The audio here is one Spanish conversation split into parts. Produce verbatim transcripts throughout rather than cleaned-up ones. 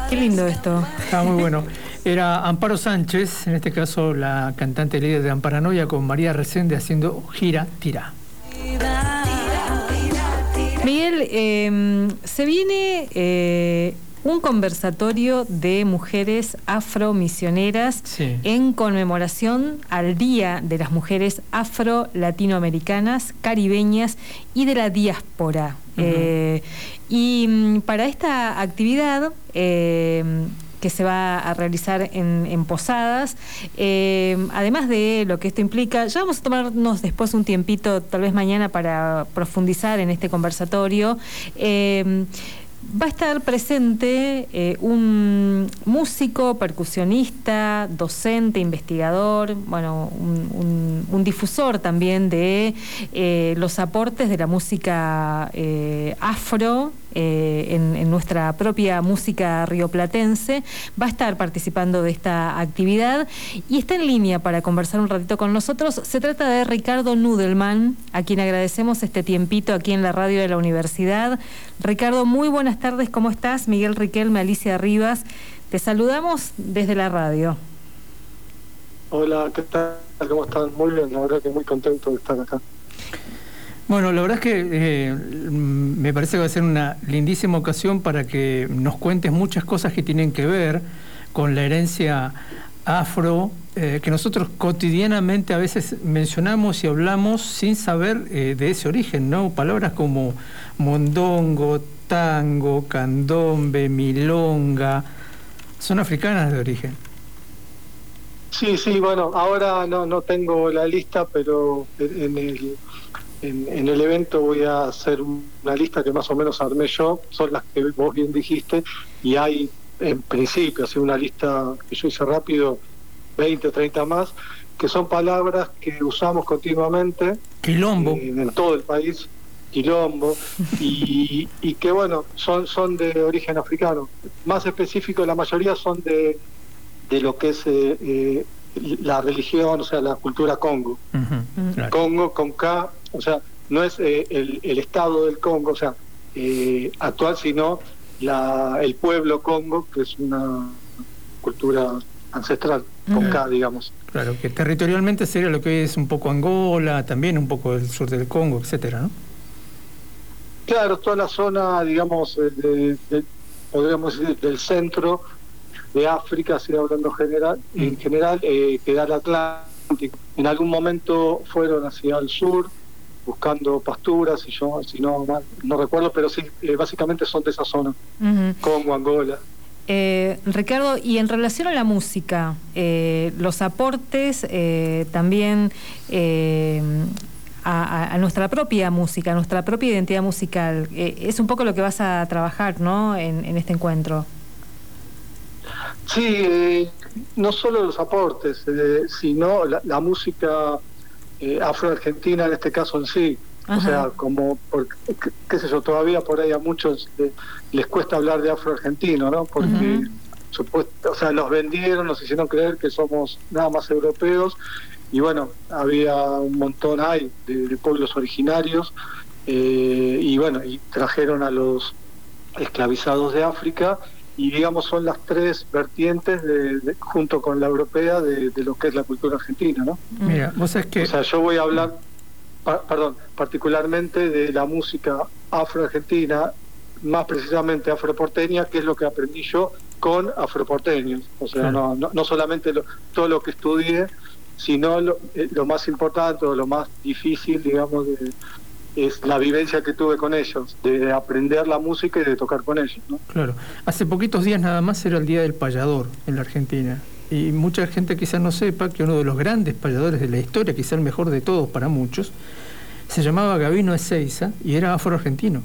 Qué lindo esto. Está muy bueno. Era Amparo Sánchez, en este caso la cantante líder de Amparanoia, con María Resende haciendo Gira, Tira. Miguel, eh, se viene eh, un conversatorio de mujeres afromisioneras, sí, en conmemoración al Día de las Mujeres Afro-Latinoamericanas, Caribeñas y de la Diáspora. Uh-huh. eh, y para esta actividad, eh, que se va a realizar en, en Posadas, eh, además de lo que esto implica, ya vamos a tomarnos después un tiempito, tal vez mañana, para profundizar en este conversatorio. Eh, Va a estar presente eh, un músico, percusionista, docente, investigador, bueno, un, un, un difusor también de eh, los aportes de la música eh, afro eh, en, en nuestra propia música rioplatense. Va a estar participando de esta actividad y está en línea para conversar un ratito con nosotros. Se trata de Ricardo Nudelman, a quien agradecemos este tiempito aquí en la radio de la universidad. Ricardo, muy buenas tardes, ¿cómo estás? Miguel Riquelme, Alicia Rivas, te saludamos desde la radio. Hola, ¿qué tal? ¿Cómo están? Muy bien, la verdad que muy contento de estar acá. Bueno, la verdad es que eh, me parece que va a ser una lindísima ocasión para que nos cuentes muchas cosas que tienen que ver con la herencia afro, eh, que nosotros cotidianamente a veces mencionamos y hablamos sin saber eh, de ese origen, ¿no? Palabras como mondongo, tango, candombe, milonga, son africanas de origen. Sí, sí, bueno, ahora no, no tengo la lista, pero en el, en, en el evento voy a hacer una lista que más o menos armé yo, son las que vos bien dijiste, y hay en principio, así una lista que yo hice rápido, veinte, treinta más, que son palabras que usamos continuamente. Quilombo. Eh, en todo el país, quilombo, y, y que bueno, son, son de origen africano. Más específico, la mayoría son de, de lo que es eh, eh, la religión, o sea, la cultura Congo. Uh-huh. Claro. Congo con K, o sea, no es eh, el, el estado del Congo, o sea, eh, actual, sino la, el pueblo Congo, que es una cultura ancestral, con uh-huh. K, digamos. Claro, que territorialmente sería lo que es un poco Angola, también un poco el sur del Congo, etcétera, ¿no? Claro, toda la zona, digamos, de, de, podríamos decir, del centro de África, así hablando general, uh-huh. en general, eh, que da el Atlántico. En algún momento fueron hacia el sur, buscando pasturas, y yo, si no mal, no recuerdo, pero sí, eh, básicamente son de esa zona, uh-huh. Congo, Angola. Eh, Ricardo, y en relación a la música, eh, los aportes eh, también eh, a, a nuestra propia música, a nuestra propia identidad musical, eh, es un poco lo que vas a trabajar, ¿no?, en, en este encuentro. Sí, eh, no solo los aportes, eh, sino la, la música eh, afro-argentina en este caso en sí. Ajá. O sea, como, por, qué, qué sé yo, todavía por ahí a muchos les, les cuesta hablar de afro-argentino, ¿no? Porque, uh-huh. supuesto, o sea, nos vendieron, nos hicieron creer que somos nada más europeos, y bueno, había un montón hay de, de pueblos originarios, eh, y bueno, y trajeron a los esclavizados de África, y digamos son las tres vertientes de, de, junto con la europea de, de lo que es la cultura argentina, ¿no? Mira, vos sabés que... O sea, yo voy a hablar, pa, perdón, particularmente de la música afro-argentina, más precisamente afroporteña, que es lo que aprendí yo con afroporteños. O sea, sí. no, no, no solamente lo, todo lo que estudié, sino lo, eh, lo más importante o lo más difícil, digamos, de, es la vivencia que tuve con ellos, de aprender la música y de tocar con ellos, ¿no? Claro. Hace poquitos días nada más era el Día del Payador en la Argentina. Y mucha gente quizás no sepa que uno de los grandes payadores de la historia, quizás el mejor de todos para muchos, se llamaba Gabino Ezeiza y era afro-argentino.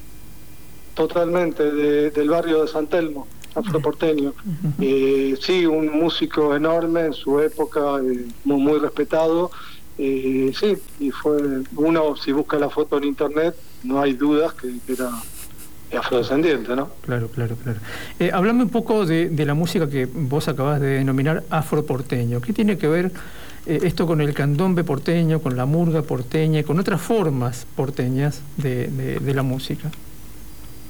Totalmente, de, del barrio de San Telmo, afroporteño. Uh-huh. Eh, sí, un músico enorme en su época, eh, muy, muy respetado. Eh, sí, y fue uno, si busca la foto en internet, no hay dudas que, que era afrodescendiente, ¿no? Claro, claro, claro. Eh, háblame un poco de, de la música que vos acabás de denominar afroporteño. ¿Qué tiene que ver eh, esto con el candombe porteño, con la murga porteña y con otras formas porteñas de, de, de la música?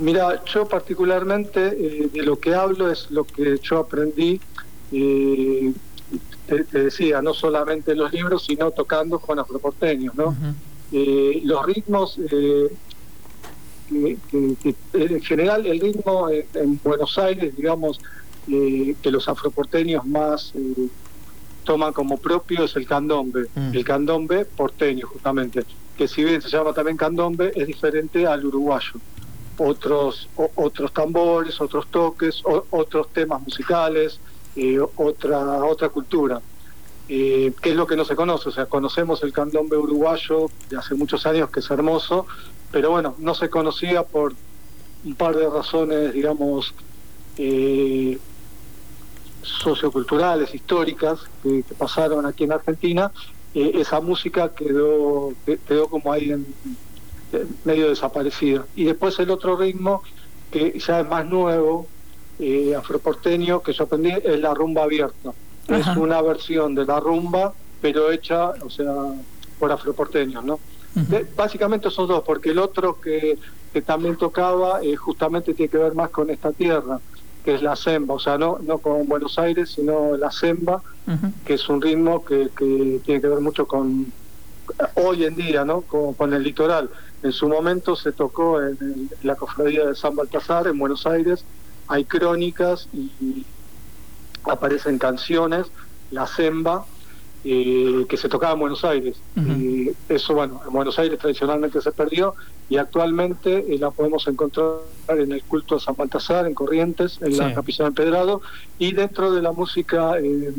Mira, yo particularmente eh, de lo que hablo es lo que yo aprendí, eh, te, te decía, no solamente en los libros, sino tocando con afroporteños, ¿no? Uh-huh. eh, los ritmos, eh, que, que, que, en general el ritmo en, en Buenos Aires, digamos, eh, que los afroporteños más eh, toman como propio es el candombe, uh-huh. el candombe porteño justamente, que si bien se llama también candombe, es diferente al uruguayo. Otros o, otros tambores, otros toques, o, otros temas musicales, eh, otra otra cultura, eh, que es lo que no se conoce. O sea, conocemos el candombe uruguayo de hace muchos años, que es hermoso, pero bueno, no se conocía por un par de razones, digamos, eh, socioculturales, históricas, que, que pasaron aquí en Argentina. Eh, esa música quedó quedó como ahí en medio desaparecida. Y después el otro ritmo, que ya es más nuevo, eh, afroporteño, que yo aprendí, es la rumba abierta. Ajá. Es una versión de la rumba, pero hecha, o sea, por afroporteños, ¿no? Uh-huh. De, básicamente son dos, porque el otro que, que también tocaba, eh, justamente tiene que ver más con esta tierra, que es la semba, o sea, no no con Buenos Aires, sino la semba, uh-huh. que es un ritmo que, que tiene que ver mucho con, hoy en día, ¿no? Con, con el litoral. En su momento se tocó en, el, en la cofradía de San Baltasar, en Buenos Aires. Hay crónicas y aparecen canciones, la semba, eh, que se tocaba en Buenos Aires. Uh-huh. Y eso, bueno, en Buenos Aires tradicionalmente se perdió, y actualmente eh, la podemos encontrar en el culto de San Baltasar, en Corrientes, en sí. la Capilla de Empedrado, y dentro de la música eh,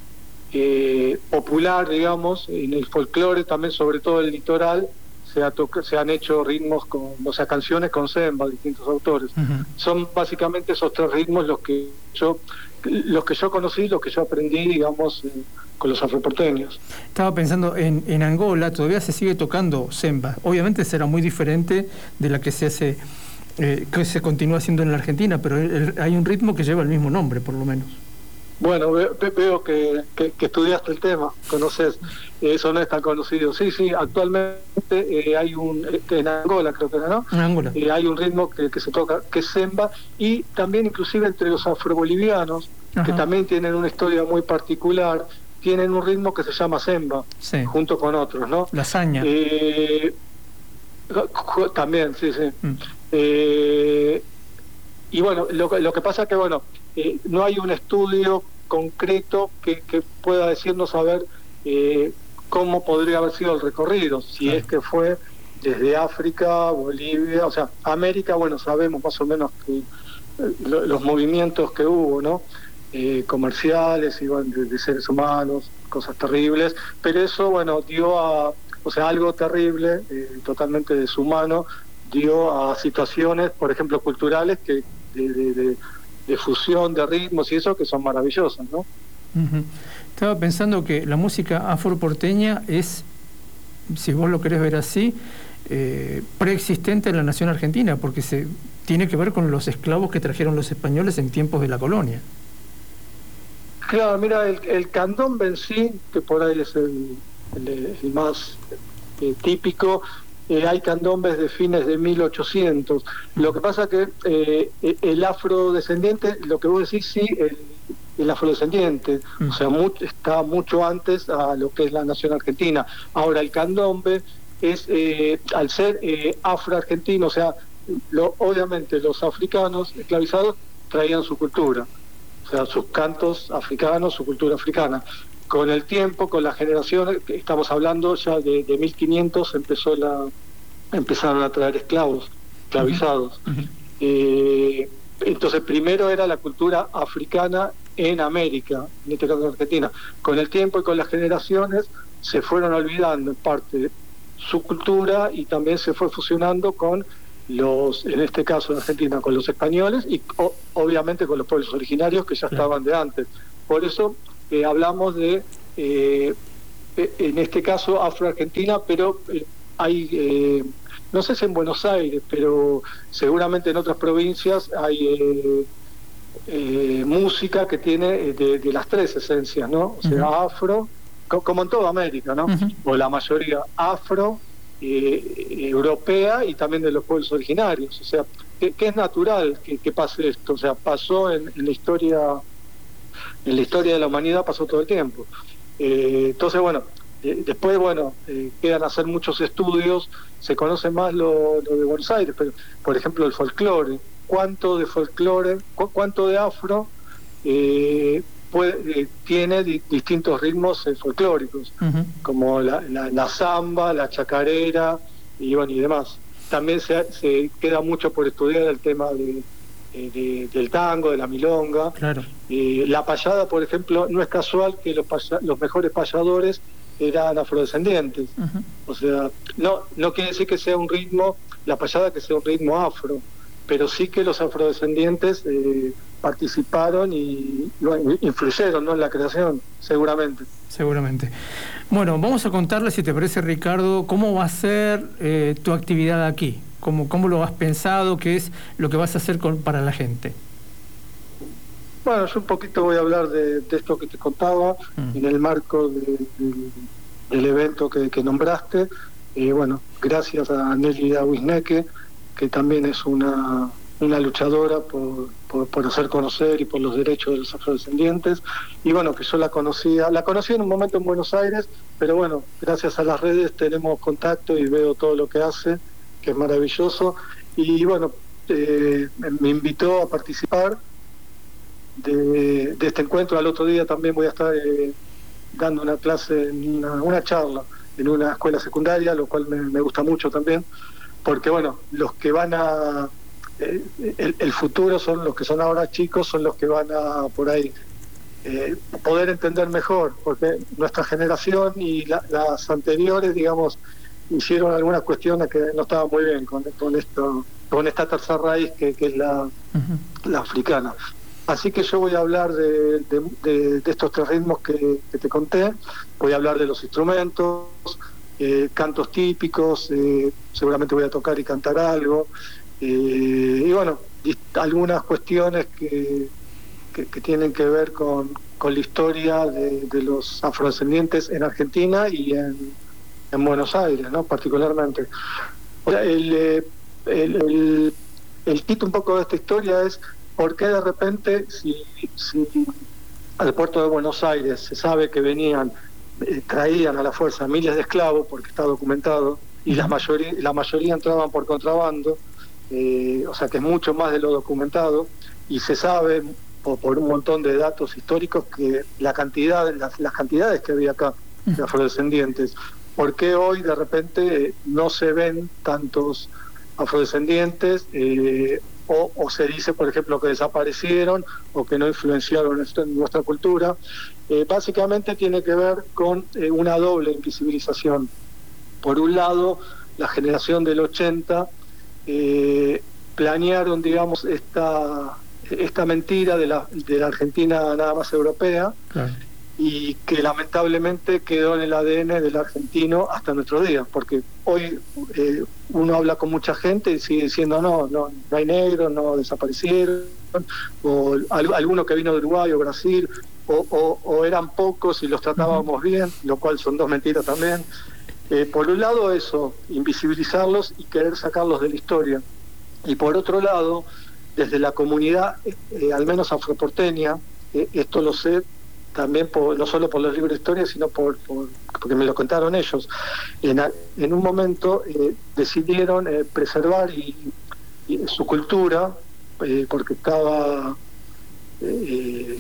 eh, popular, digamos, en el folclore también, sobre todo el litoral, Se, ha to- se han hecho ritmos, con, o sea, canciones con semba, distintos autores. Uh-huh. Son básicamente esos tres ritmos los que yo los que yo conocí, los que yo aprendí, digamos, eh, con los afroporteños. Estaba pensando, en, en Angola todavía se sigue tocando semba. Obviamente será muy diferente de la que se hace, eh, que se continúa haciendo en la Argentina, pero el, el, hay un ritmo que lleva el mismo nombre, por lo menos. Bueno, veo, veo que, que, que estudiaste el tema, conoces, eso no es tan conocido. Sí, sí, actualmente eh, hay un, en Angola creo que era, ¿no? En Angola. Eh, hay un ritmo que, que se toca, que es semba, y también inclusive entre los afrobolivianos, Ajá. que también tienen una historia muy particular, tienen un ritmo que se llama semba, sí. junto con otros, ¿no? La saña. Eh, también, sí, sí. Mm. Eh, y bueno, lo, lo que pasa es que, bueno, eh, no hay un estudio concreto que, que pueda decirnos saber eh, cómo podría haber sido el recorrido, si claro. es que fue desde África, Bolivia, o sea, América, bueno, sabemos más o menos que, eh, lo, los movimientos que hubo, ¿no? Eh, comerciales, iban de, de seres humanos, cosas terribles, pero eso, bueno, dio a, o sea, algo terrible, eh, totalmente deshumano, dio a situaciones, por ejemplo, culturales, que de, de, de de fusión de ritmos y eso, que son maravillosas, ¿no? Uh-huh. Estaba pensando que la música afroporteña es, si vos lo querés ver así, eh, preexistente en la nación argentina, porque se tiene que ver con los esclavos que trajeron los españoles en tiempos de la colonia. Claro, mira, el, el candombe en sí, que por ahí es el, el, el más eh, típico. Eh, hay candombes de fines de mil ochocientos. Lo que pasa que eh, el afrodescendiente, lo que vos decís, sí, el, el afrodescendiente, mm. o sea, mucho, está mucho antes a lo que es la nación argentina. Ahora, el candombe es, eh, al ser eh, afroargentino, o sea, lo, obviamente los africanos esclavizados traían su cultura, o sea, sus cantos africanos, su cultura africana. Con el tiempo, con las generaciones, estamos hablando ya de, de mil quinientos, empezó la, empezaron a traer esclavos, esclavizados. Uh-huh. Eh, entonces, primero era la cultura africana en América, en este caso en Argentina. Con el tiempo y con las generaciones se fueron olvidando en parte su cultura, y también se fue fusionando con los, en este caso en Argentina, con los españoles y o, obviamente con los pueblos originarios que ya claro. estaban de antes. Por eso Eh, hablamos de, eh, en este caso, Afro-Argentina, pero eh, hay, eh, no sé si en Buenos Aires, pero seguramente en otras provincias hay eh, eh, música que tiene de, de las tres esencias, ¿no? O sea, uh-huh. afro, co- como en toda América, ¿no? Uh-huh. O la mayoría afro, eh, europea, y también de los pueblos originarios. O sea, que, que es natural que, que pase esto, o sea, pasó en, en la historia, en la historia de la humanidad, pasó todo el tiempo. Eh, entonces, bueno, eh, después, bueno, eh, quedan a hacer muchos estudios, se conoce más lo, lo de Buenos Aires, pero, por ejemplo, el folclore, cuánto de folclore, cu cuánto de afro eh, puede, eh, tiene di distintos ritmos eh, folclóricos, uh-huh. como la, la, la samba, la chacarera y, bueno, y demás. También se, se queda mucho por estudiar el tema de, de, del tango, de la milonga. Claro. Eh, la payada, por ejemplo, no es casual que los, paya, los mejores payadores eran afrodescendientes. Uh-huh. O sea, no, no quiere decir que sea un ritmo, la payada que sea un ritmo afro, pero sí que los afrodescendientes eh, participaron y, y influyeron, ¿no?, en la creación, seguramente. Seguramente. Bueno, vamos a contarle, si te parece, Ricardo, cómo va a ser eh, tu actividad aquí, cómo, cómo lo has pensado, qué es lo que vas a hacer con, para la gente. Bueno, yo un poquito voy a hablar de, de esto que te contaba, mm. en el marco de, de, del evento que, que nombraste. Eh, bueno, gracias a Nélida Wisneque, que también es una, una luchadora por, por, por hacer conocer y por los derechos de los afrodescendientes. Y bueno, que yo la conocía, la conocí en un momento en Buenos Aires, pero bueno, gracias a las redes tenemos contacto y veo todo lo que hace, que es maravilloso. Y bueno, eh, me invitó a participar de, de este encuentro. Al otro día también voy a estar eh, dando una clase, una, una charla en una escuela secundaria, lo cual me, me gusta mucho también, porque bueno, los que van a eh, el, el futuro son los que son ahora chicos, son los que van a por ahí eh, poder entender mejor, porque nuestra generación y la, las anteriores, digamos, hicieron algunas cuestiones que no estaban muy bien con, con esto, con esta tercera raíz que, que es la, uh-huh. la africana. Así que yo voy a hablar de, de, de, de estos tres ritmos que, que te conté, voy a hablar de los instrumentos, eh, cantos típicos, eh, seguramente voy a tocar y cantar algo, eh, y bueno, algunas cuestiones que, que, que tienen que ver con, con la historia de, de los afrodescendientes en Argentina y en, en Buenos Aires, ¿no?, particularmente. O sea, el, el, el, el título un poco de esta historia es ¿por qué de repente, si, si al puerto de Buenos Aires se sabe que venían, eh, traían a la fuerza miles de esclavos, porque está documentado, y la mayoría, la mayoría entraban por contrabando, eh, o sea que es mucho más de lo documentado, y se sabe por, por un montón de datos históricos que la cantidad, las, las cantidades que había acá de afrodescendientes, ¿por qué hoy de repente no se ven tantos afrodescendientes? Eh, O, o se dice, por ejemplo, que desaparecieron o que no influenciaron en nuestra cultura. Eh, básicamente tiene que ver con eh, una doble invisibilización. Por un lado, la generación del ochenta eh, planearon, digamos, esta, esta mentira de la, de la Argentina nada más europea, claro, y que lamentablemente quedó en el A D N del argentino hasta nuestros días, porque hoy eh, uno habla con mucha gente y sigue diciendo no, no, no hay negros, no desaparecieron, o al, alguno que vino de Uruguay o Brasil, o, o, o eran pocos y los tratábamos uh-huh. bien, lo cual son dos mentiras también. Eh, por un lado eso, invisibilizarlos y querer sacarlos de la historia, y por otro lado, desde la comunidad, eh, al menos afroporteña, eh, esto lo sé también por, no solo por los libros de historia, sino por, por porque me lo contaron ellos. En, en un momento eh, decidieron eh, preservar y, y su cultura, eh, porque estaba, eh,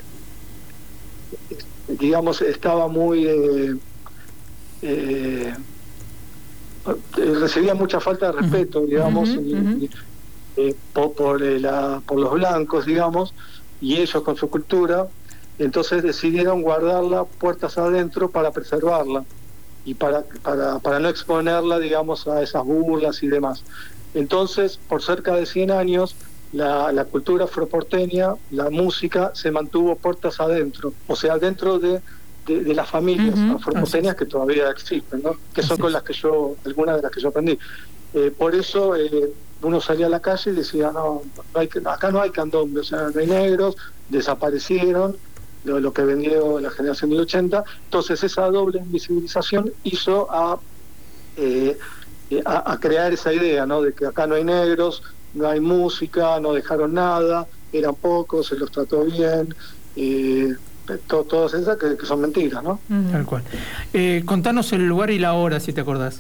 digamos, estaba muy... Eh, eh, recibía mucha falta de respeto, uh-huh. digamos, uh-huh. y, y, eh, por, por, eh, la, por los blancos, digamos, y ellos con su cultura. Entonces decidieron guardarla puertas adentro para preservarla y para, para, para no exponerla, digamos, a esas burlas y demás. Entonces, por cerca de cien años, la, la cultura afroporteña, la música, se mantuvo puertas adentro, o sea, dentro de, de, de las familias uh-huh. afroporteñas que todavía existen, ¿no?, que son Así con es. las que yo, algunas de las que yo aprendí. Eh, por eso eh, uno salía a la calle y decía, no, no hay, acá no hay candombe, o sea, no hay negros, desaparecieron, Lo, lo que vendió la generación del ochenta. Entonces esa doble invisibilización hizo a, eh, a, a crear esa idea, ¿no?, de que acá no hay negros, no hay música, no dejaron nada, eran pocos, se los trató bien, eh, to, todas esas que, que son mentiras, ¿no? Uh-huh. Tal cual. Eh, contanos el lugar y la hora, si te acordás.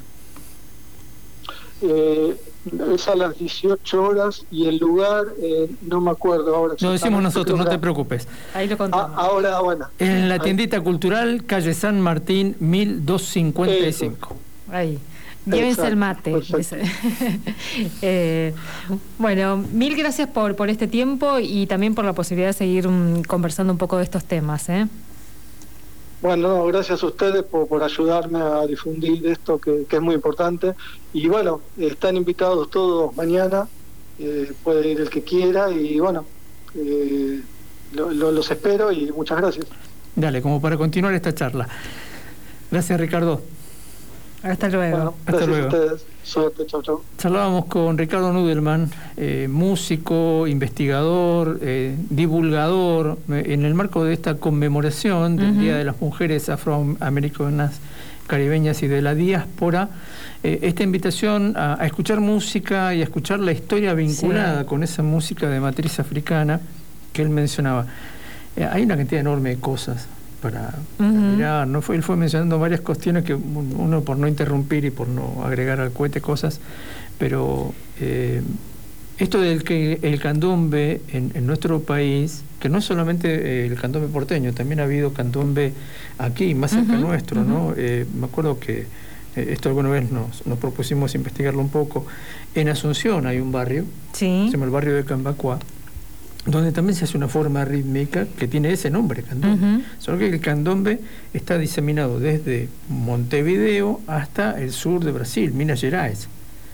Eh, es a las dieciocho horas y el lugar, eh, no me acuerdo ahora. Lo decimos nosotros, no te preocupes. Ahí lo contamos. Ah, ahora, bueno. En la tiendita cultural, calle San Martín, mil doscientos cincuenta y cinco. Ahí. Llévense el mate. eh, bueno, mil gracias por, por este tiempo y también por la posibilidad de seguir um, conversando un poco de estos temas, ¿eh? Bueno, no, gracias a ustedes por, por ayudarme a difundir esto que, que es muy importante. Y bueno, están invitados todos mañana, eh, puede ir el que quiera y bueno, eh, lo, lo, los espero y muchas gracias. Dale, como para continuar esta charla. Gracias, Ricardo. Hasta luego. Bueno, Hasta gracias luego. a ustedes. Suerte, chau, chau. Charlábamos con Ricardo Nudelman, eh, músico, investigador, eh, divulgador, eh, en el marco de esta conmemoración del uh-huh. Día de las Mujeres Afroamericanas, Caribeñas y de la Diáspora, eh, esta invitación a, a escuchar música y a escuchar la historia vinculada sí. con esa música de matriz africana que él mencionaba. Eh, hay una cantidad enorme de cosas para, para uh-huh. mirar, ¿no? Fue, él fue mencionando varias cuestiones que uno, por no interrumpir y por no agregar al cohete cosas, pero eh, esto del que el candombe en, en nuestro país, que no es solamente el candombe porteño, también ha habido candombe aquí, más cerca uh-huh. nuestro, uh-huh. ¿no? Eh, me acuerdo que eh, esto alguna vez nos, nos propusimos investigarlo un poco. En Asunción hay un barrio, sí. se llama el barrio de Cambacuá, donde también se hace una forma rítmica que tiene ese nombre, candombe. Uh-huh. Solo que el candombe está diseminado desde Montevideo hasta el sur de Brasil, Minas Gerais.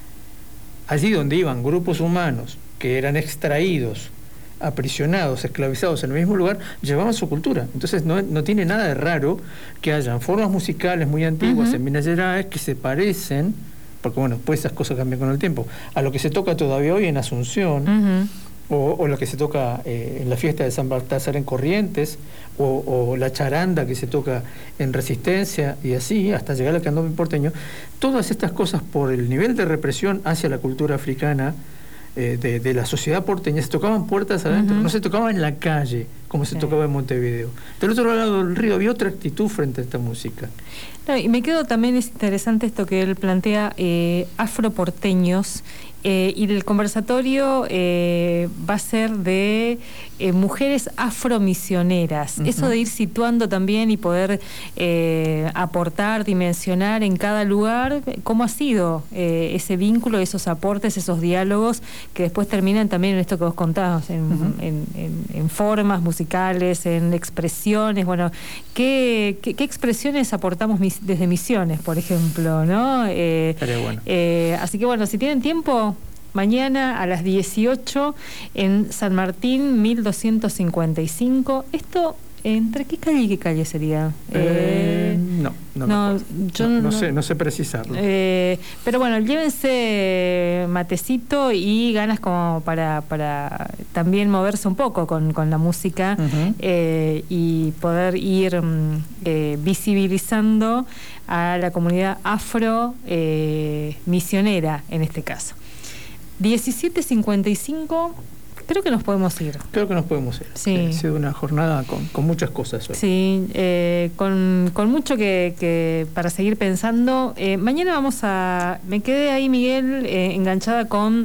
Allí donde iban grupos humanos que eran extraídos, aprisionados, esclavizados en el mismo lugar, llevaban su cultura. Entonces no, no tiene nada de raro que hayan formas musicales muy antiguas uh-huh. en Minas Gerais que se parecen, porque bueno, pues esas cosas cambian con el tiempo, a lo que se toca todavía hoy en Asunción, uh-huh. O, o lo que se toca eh, en la fiesta de San Baltasar en Corrientes, o, o la charanda que se toca en Resistencia, y así hasta llegar al candombe porteño. Todas estas cosas, por el nivel de represión hacia la cultura africana eh, de, de la sociedad porteña, se tocaban puertas adentro, uh-huh. no se tocaba en la calle como se sí. tocaba en Montevideo. Del otro lado del río había otra actitud frente a esta música. No, y me quedo también, es interesante esto que él plantea, eh, afroporteños. Eh, y el conversatorio eh, va a ser de eh, mujeres afromisioneras. Uh-huh. Eso de ir situando también y poder eh, aportar, dimensionar en cada lugar cómo ha sido eh, ese vínculo, esos aportes, esos diálogos que después terminan también en esto que vos contabas, en, uh-huh. en, en, en formas musicales, en expresiones. Bueno, ¿qué, qué, qué expresiones aportamos mis, desde Misiones, por ejemplo, ¿no? Eh, bueno. eh, así que bueno, si tienen tiempo, mañana a las dieciocho en San Martín, mil doscientos cincuenta y cinco. Esto, ¿entre qué calle y qué calle sería? Eh, eh, no, no, no, yo no, no, no sé, no sé precisarlo. Eh, pero bueno, llévense matecito y ganas como para, para también moverse un poco con, con la música uh-huh. eh, y poder ir eh, visibilizando a la comunidad afro eh, misionera en este caso. diecisiete cincuenta y cinco, creo que nos podemos ir. Creo que nos podemos ir. Sí. Ha sido una jornada con, con muchas cosas hoy. Sí, eh, con, con mucho que, que para seguir pensando. Eh, mañana vamos a... Me quedé ahí, Miguel, eh, enganchada con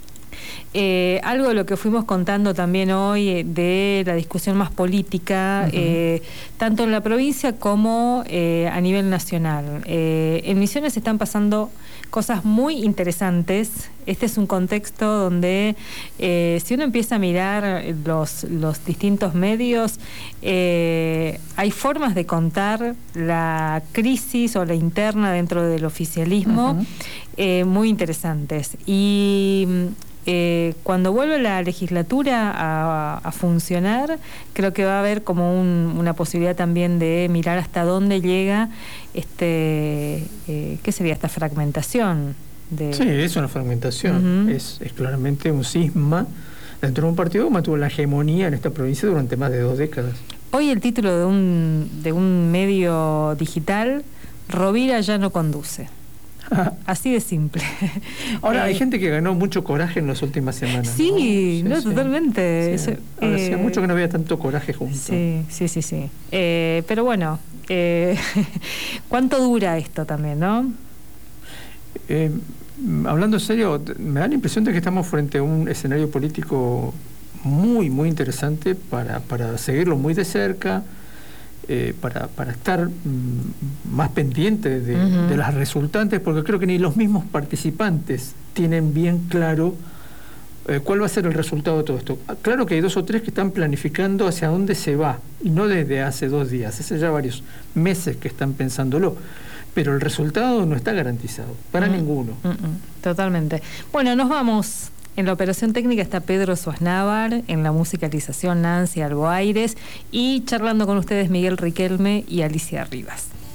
eh, algo de lo que fuimos contando también hoy, eh, de la discusión más política, uh-huh. eh, tanto en la provincia como eh, a nivel nacional. Eh, en Misiones están pasando cosas muy interesantes. Este es un contexto donde eh, si uno empieza a mirar los, los distintos medios, eh, hay formas de contar la crisis o la interna dentro del oficialismo uh-huh. eh, muy interesantes. Y Eh, cuando vuelve la legislatura a, a funcionar, creo que va a haber como un, una posibilidad también de mirar hasta dónde llega este eh, ¿qué sería esta fragmentación? De... Sí, es una fragmentación, uh-huh. es, es claramente un cisma dentro de un partido que mantuvo la hegemonía en esta provincia durante más de dos décadas. Hoy el título de un, de un medio digital: Rovira ya no conduce. Así de simple. Ahora, eh, hay gente que ganó mucho coraje en las últimas semanas. Sí, no, ¿no? sí, no totalmente. Sí. Eso, Ahora, eh, hacía mucho que no había tanto coraje juntos. Sí, sí, sí, sí. Eh, pero bueno, eh, ¿cuánto dura esto también, no? Eh, hablando en serio, me da la impresión de que estamos frente a un escenario político muy, muy interesante para, para seguirlo muy de cerca, eh, para, para estar mm, más pendiente de, uh-huh. de las resultantes, porque creo que ni los mismos participantes tienen bien claro eh, cuál va a ser el resultado de todo esto. Claro que hay dos o tres que están planificando hacia dónde se va, y no desde hace dos días, hace ya varios meses que están pensándolo. Pero el resultado no está garantizado, para mm, ninguno. Mm, mm, totalmente. Bueno, nos vamos. En la operación técnica está Pedro Sosnávar, en la musicalización Nancy Alboaires y charlando con ustedes Miguel Riquelme y Alicia Rivas.